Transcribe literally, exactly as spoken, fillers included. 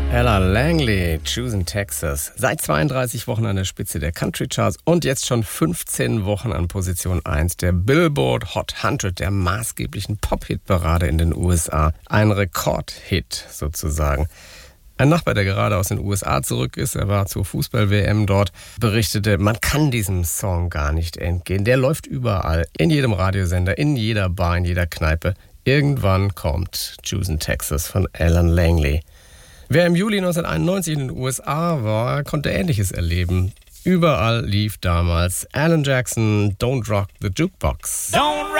Ella Langley, Choosing Texas. Seit zweiunddreißig Wochen an der Spitze der Country Charts und jetzt schon fünfzehn Wochen an Position eins der Billboard Hot hundert, der maßgeblichen Pop-Hit-Parade in den U S A. Ein Rekordhit sozusagen. Ein Nachbar, der gerade aus den U S A zurück ist, er war zur Fußball-W M dort, berichtete, man kann diesem Song gar nicht entgehen. Der läuft überall, in jedem Radiosender, in jeder Bar, in jeder Kneipe. Irgendwann kommt Choosing Texas von Ella Langley. Wer im Juli neunzehnhunderteinundneunzig in den U S A war, konnte Ähnliches erleben. Überall lief damals Alan Jackson, Don't Rock the Jukebox. Don't